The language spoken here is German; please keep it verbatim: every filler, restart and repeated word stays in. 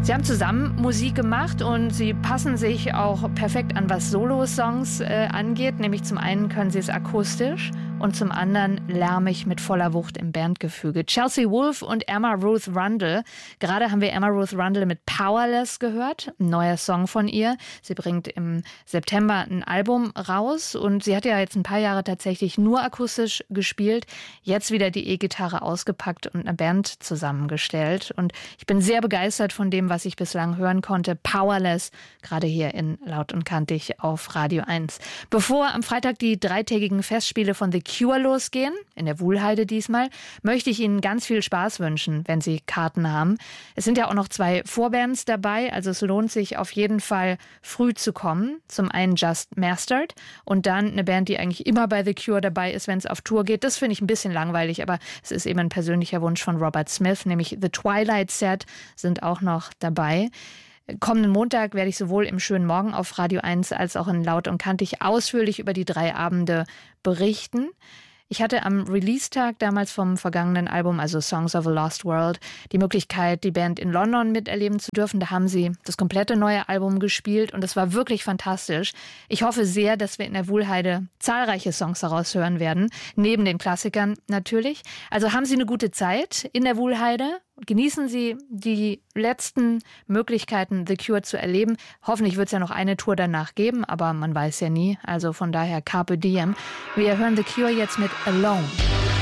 Sie haben zusammen Musik gemacht und sie passen sich auch perfekt an, was Solo-Songs äh, angeht. Nämlich zum einen können sie es akustisch und zum anderen lärmig mit voller Wucht im Bandgefüge. Chelsea Wolfe und Emma Ruth Rundle. Gerade haben wir Emma Ruth Rundle mit Powerless gehört, ein neuer Song von ihr. Sie bringt im September ein Album raus und sie hat ja jetzt ein paar Jahre tatsächlich nur akustisch gespielt. Jetzt wieder die E-Gitarre ausgepackt und eine Band zusammengestellt. Und ich bin sehr begeistert von dem, was ich bislang hören konnte. Powerless, gerade hier in Laut und Kantig auf Radio eins. Bevor am Freitag die dreitägigen Festspiele von The Cure losgehen, in der Wuhlheide diesmal, möchte ich Ihnen ganz viel Spaß wünschen, wenn Sie Karten haben. Es sind ja auch noch zwei Vorbands dabei, also es lohnt sich auf jeden Fall früh zu kommen. Zum einen Just Mastered und dann eine Band, die eigentlich immer bei The Cure dabei ist, wenn es auf Tour geht. Das finde ich ein bisschen langweilig, aber es ist eben ein persönlicher Wunsch von Robert Smith, nämlich The Twilight Set sind auch noch dabei. Kommenden Montag werde ich sowohl im Schönen Morgen auf Radio eins als auch in Laut und Kantig ausführlich über die drei Abende berichten. Ich hatte am Release-Tag damals vom vergangenen Album, also Songs of a Lost World, die Möglichkeit, die Band in London miterleben zu dürfen. Da haben sie das komplette neue Album gespielt und es war wirklich fantastisch. Ich hoffe sehr, dass wir in der Wuhlheide zahlreiche Songs daraus hören werden, neben den Klassikern natürlich. Also haben Sie eine gute Zeit in der Wuhlheide. Genießen Sie die letzten Möglichkeiten, The Cure zu erleben. Hoffentlich wird es ja noch eine Tour danach geben, aber man weiß ja nie. Also von daher Carpe Diem. Wir hören The Cure jetzt mit Alone.